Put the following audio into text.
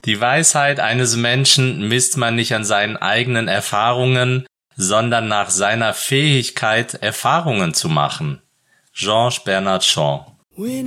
Die Weisheit eines Menschen misst man nicht an seinen eigenen Erfahrungen, sondern nach seiner Fähigkeit, Erfahrungen zu machen. Georges Bernard Shaw.